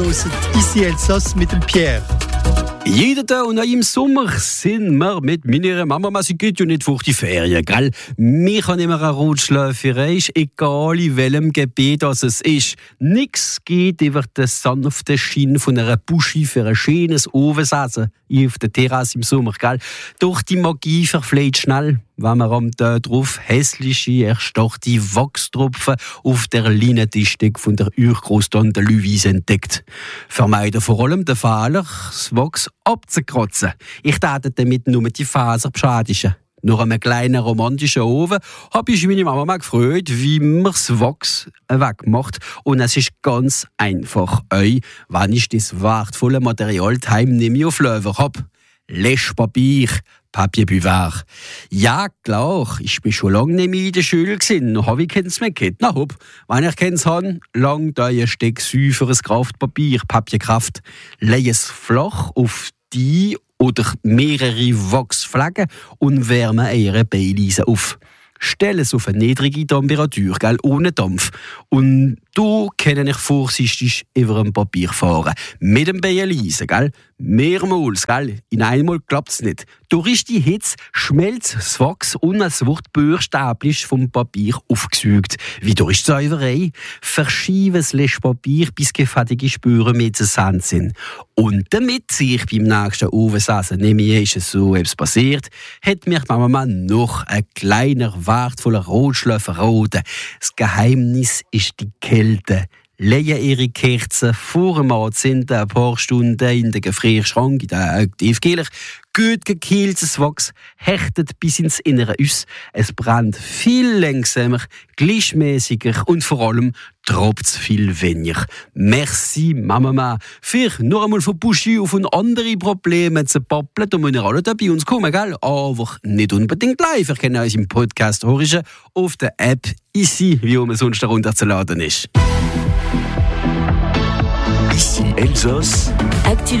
hört «Ici Elsass» mit dem Pierre. Jeden Tag und auch im Sommer sind wir mit meiner Mama, sie geht ja nicht vor die Ferien, gell? Wir haben immer eine Rotschläferei, egal in welchem Gebiet es ist. Nix geht über den sanften Schein von einer Buschi für ein schönes Ofensessen auf der Terrasse im Sommer, gell? Doch die Magie verfliegt schnell, wenn man am Tag drauf hässliche, erstarrte Wachstropfen auf der Leinentistik von der Urgroßtante Louise entdeckt. Vermeiden vor allem den Fehler, das Wachs abzukratzen. Ich täte damit nur die Faser beschadigen. Nach einem kleinen romantischen Ofen habe ich meine Mama mal gefragt, wie man das Wachs wegmacht. Und es ist ganz einfach. Wenn ich das wertvolle Material daheim nicht mehr auf Löwen habe. Lèche-Papier, Papier Buvard. Ja, klar, ich bin schon lange nicht mehr in der Schule gewesen. Noch habe ich keins mehr gehabt. Na hopp, wenn ich keins habe, lang da ein Stück säuferes Kraftpapier, Papierkraft. Lege es flach auf die oder mehrere Wachsflecken und wärme ihre Beileise auf. Stelle es auf eine niedrige Temperatur, gell, ohne Dampf. Und du kann ich vorsichtig über ein Papier fahren. Mit dem Beileisen, gell. Mehrmals, gell. In einmal klappt es nicht. Durch die Hitze schmelzt das Wachs und es wird buchstäblich vom Papier aufgesucht. Wie durch die Säuberei. Verschiebe das Lèche-Papier, bis gefährliche Spuren mit zusammen sind. Und damit sich beim nächsten Ofensessen nicht mehr so etwas passiert, hat mir die Mama noch ein kleiner, wertvoller Rotschläfer verraten. Das Geheimnis ist die Kälte. Legen ihre Kerzen vor dem Anzünden ein paar Stunden in den Gefrierschrank, in den Aktivkeller. Gut gekühltes Wachs hechtet bis ins Innere aus. Es brennt viel langsamer, gleichmäßiger und vor allem tropft es viel weniger. Merci, Mama, für noch einmal von Buschi auf und andere Probleme zu pappeln. Da müssen wir alle bei uns kommen, gell? Aber nicht unbedingt live. Ich kenne uns im Podcast hören auf der App «Ici», wie man sonst herunterzuladen ist. Ici Elsass.